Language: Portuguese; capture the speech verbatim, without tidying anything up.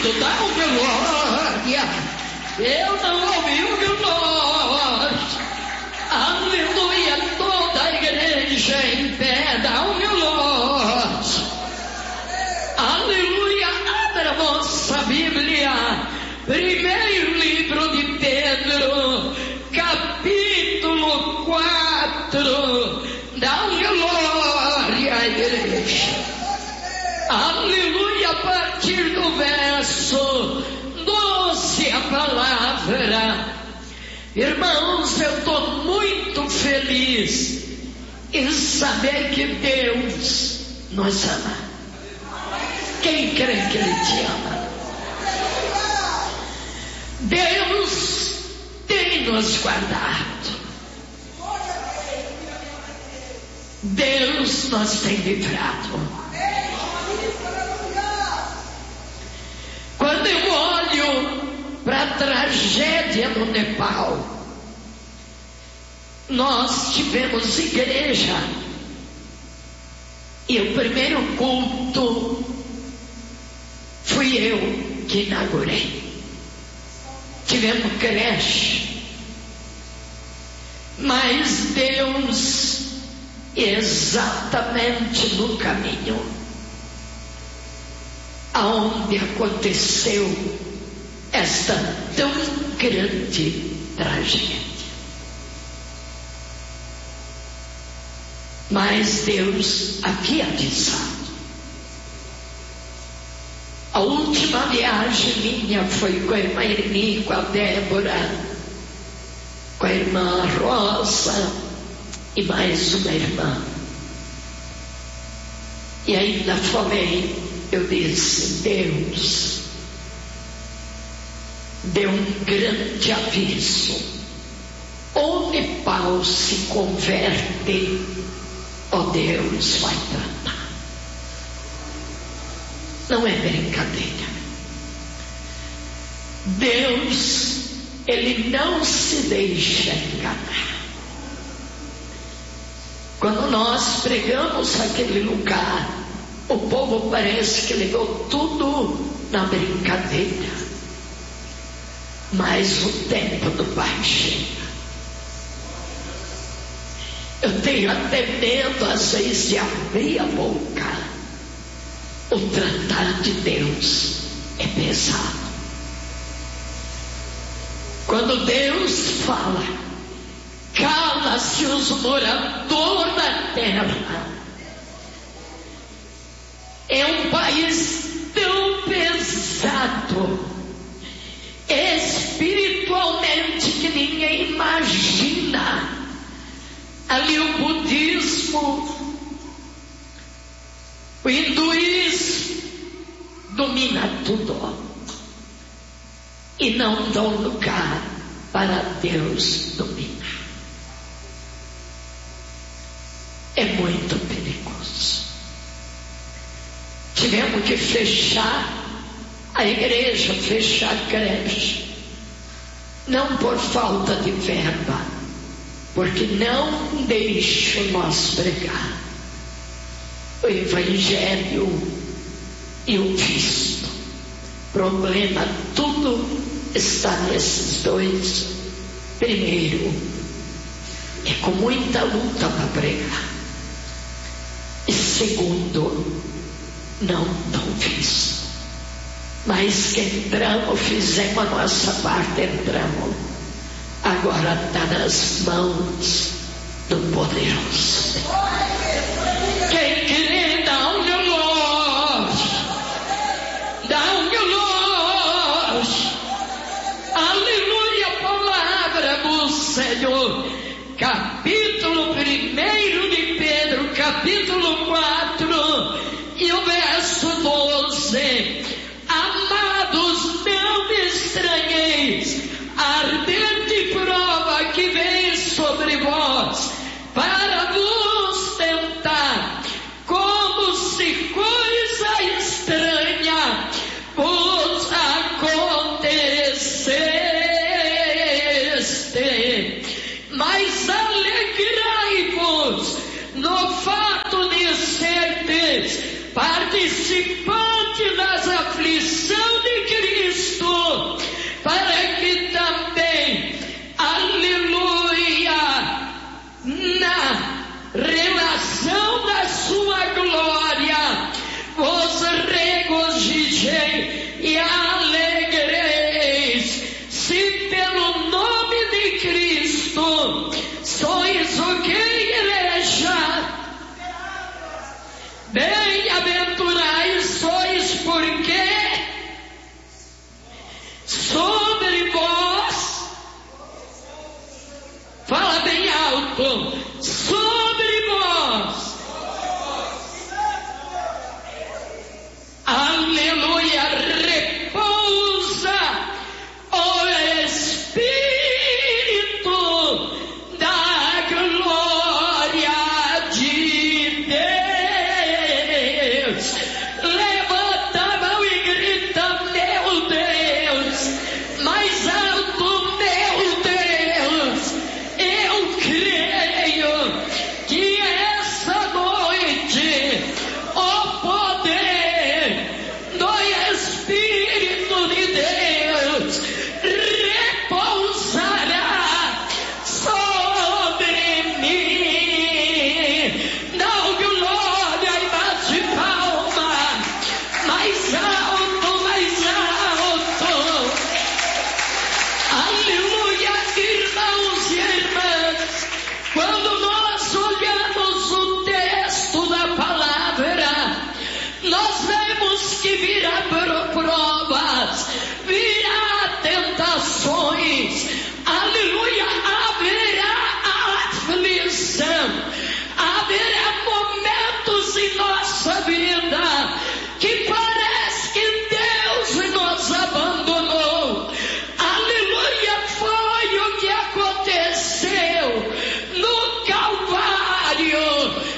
ouvido, dá um glória. Eu não ouvi o glória. Aleluia, toda a igreja em pé, dá um glória. Aleluia, abra a vossa Bíblia. Primeiro livro de Pedro, capítulo quatro. Dá um glória à igreja. Aleluia, a partir do verso doze a palavra. Irmãos, eu estou muito feliz em saber que Deus nos ama. Quem crê que Ele te ama? Deus tem nos guardado. Deus nos tem livrado. Quando eu olho para a tragédia no Nepal, nós tivemos igreja e o primeiro culto fui eu que inaugurei. Tivemos creche, mas Deus exatamente no caminho aonde aconteceu esta tão grande tragédia. Mas Deus havia avisado. A última viagem minha foi com a irmã Irmi, com a Débora, com a irmã Rosa e mais uma irmã. E ainda falei, eu disse, Deus deu um grande aviso. O Nepal se converte, ó Deus vai tratar. Não é brincadeira. Deus, Ele não se deixa enganar. Quando nós pregamos aquele lugar, o povo parece que levou tudo na brincadeira. Mas o tempo do Pai chega. Eu tenho até medo às vezes de abrir a boca. O tratar de Deus é pesado. Quando Deus fala, cala-se os moradores da terra. É um país tão pesado, espiritualmente, que ninguém imagina. Ali o budismo, o hinduísmo domina tudo e não dão lugar para Deus dominar. É muito perigoso. Tivemos que fechar a igreja, fechar a creche, não por falta de verba, porque não deixam nós pregar o Evangelho e o Cristo. Problema, tudo está nesses dois. Primeiro, é com muita luta para pregar. E segundo, não tão visto. Mas que entramos, fizemos a nossa parte, entramos. Agora está nas mãos do poderoso. Quem crê, dá um glória. Dá um glória. Aleluia, palavra do Senhor. Capítulo primeiro de Pedro, capítulo quatro, e o verso doze. Amados, não estranheis a ardente prova que vem sobre vós, para vos tentar, como se coisa estranha vos acontecesse. Mas alegrai-vos no fato de ser trabalho